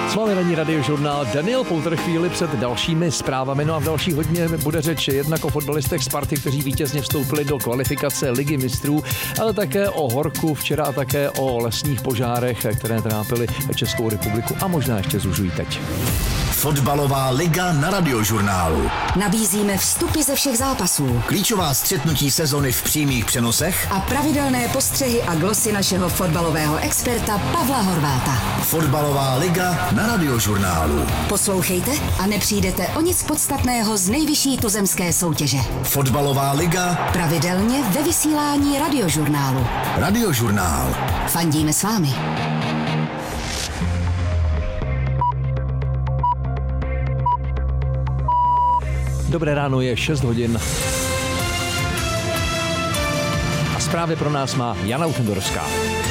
S vámi ranní radiožurnál Daniel Pouter chvíli před dalšími zprávami. No a v další hodně bude řeč jednak o fotbalistech Sparty, kteří vítězně vstoupili do kvalifikace Ligy mistrů, ale také o horku včera a také o lesních požárech, které trápily Českou republiku a možná ještě zužují teď. Fotbalová liga na radiožurnálu. Nabízíme vstupy ze všech zápasů, Klíčová střetnutí sezony v přímých přenosech a pravidelné postřehy a glosy našeho fotbalového experta Pavla Horváta. Fotbalová liga na radiožurnálu. Poslouchejte a nepřijdete o nic podstatného z nejvyšší tuzemské soutěže. Fotbalová liga Pravidelně ve vysílání radiožurnálu. Radiožurnál. Fandíme s vámi. Dobré ráno, je 6 hodin. A zprávy pro nás má Jana Utendorská.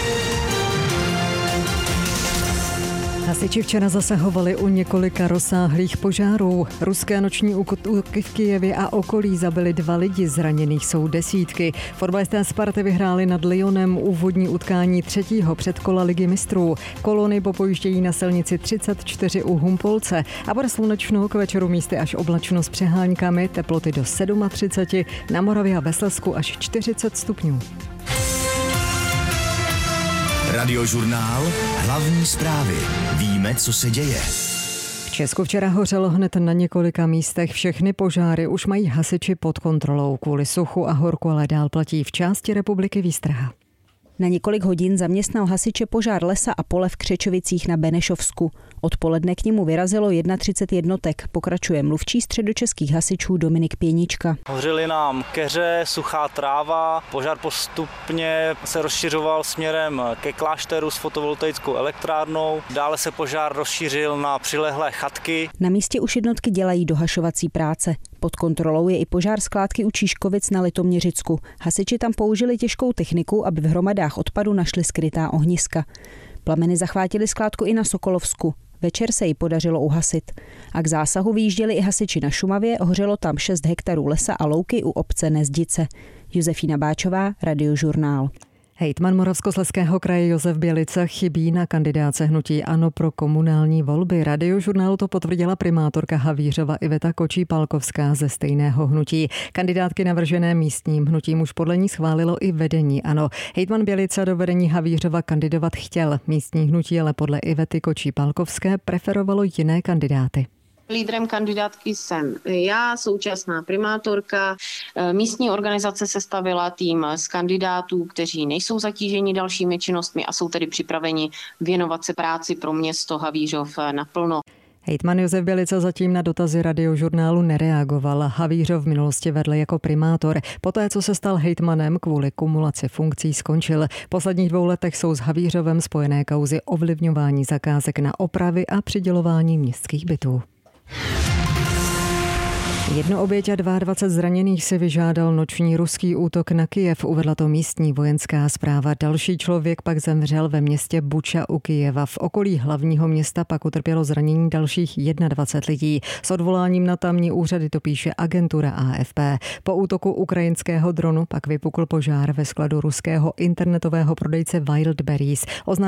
Hasiči včera zasahovali u několika rozsáhlých požárů. Ruské noční útoky v Kyjevě a okolí zabili 2 lidi, zraněných jsou desítky. Fotbalisté Sparty vyhráli nad Lyonem úvodní utkání 3. předkola Ligy mistrů. Kolony popojíždějí na silnici 34 u Humpolce a bude slunečno, k večeru místy až oblačno s přeháňkami, teploty do 37, na Moravě a ve Slezsku až 40 stupňů. Radiožurnál. Hlavní zprávy. Víme, co se děje. V Česku včera hořelo hned na několika místech. Všechny požáry už mají hasiči pod kontrolou. Kvůli suchu a horku ale dál platí v části republiky výstraha. Na několik hodin zaměstnal hasiče požár lesa a pole v Křečovicích na Benešovsku. Odpoledne k němu vyrazilo 31 jednotek, pokračuje mluvčí středočeských hasičů Dominik Pěnička. Hořily nám keře, suchá tráva, požár postupně se rozšiřoval směrem ke klášteru s fotovoltaickou elektrárnou, dále se požár rozšířil na přilehlé chatky. Na místě už jednotky dělají dohašovací práce. Pod kontrolou je i požár skládky u Číškovic na Litoměřicku. Hasiči tam použili těžkou techniku, aby v hromadách odpadu našli skrytá ohniska. Plameny zachvátily skládku i na Sokolovsku. Večer se jí podařilo uhasit. A k zásahu vyjížděli i hasiči na Šumavě, hořelo tam 6 hektarů lesa a louky u obce Nezdice. Josefína Báčová, Radiožurnál. Hejtman Moravskoslezského kraje Josef Bělica chybí na kandidáce hnutí ANO pro komunální volby. Radiožurnálu to potvrdila primátorka Havířova Iveta Kočí-Palkovská ze stejného hnutí. Kandidátky navržené místním hnutím už podle ní schválilo i vedení ANO. Hejtman Bělica do vedení Havířova kandidovat chtěl. Místní hnutí ale podle Ivety Kočí-Palkovské preferovalo jiné kandidáty. Lídrem kandidátky jsem já, současná primátorka. Místní organizace sestavila tým z kandidátů, kteří nejsou zatíženi dalšími činnostmi a jsou tedy připraveni věnovat se práci pro město Havířov naplno. Hejtman Josef Bělica zatím na dotazy Radiožurnálu nereagoval. Havířov v minulosti vedl jako primátor. Poté, co se stal hejtmanem, kvůli kumulaci funkcí skončil. V posledních 2 letech jsou s Havířovem spojené kauzy ovlivňování zakázek na opravy a přidělování městských bytů. 1 oběť a 22 zraněných si vyžádal noční ruský útok na Kyjev, uvedla to místní vojenská správa. Další člověk pak zemřel ve městě Buča u Kyjeva. V okolí hlavního města pak utrpělo zranění dalších 21 lidí. S odvoláním na tamní úřady to píše agentura AFP. Po útoku ukrajinského dronu pak vypukl požár ve skladu ruského internetového prodejce Wildberries.